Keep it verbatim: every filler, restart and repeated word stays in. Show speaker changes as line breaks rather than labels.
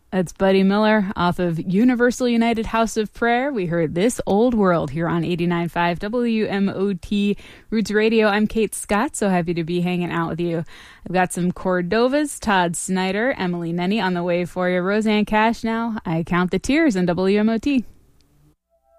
That's Buddy Miller off of Universal United House of Prayer. We heard This Old World here on eighty-nine point five W M O T Roots Radio. I'm Kate Scott, so happy to be hanging out with you. I've got some Cordovas, Todd Snyder, Emily Nenny on the way for you. Roseanne Cash now. I Count the Tears on W M O T.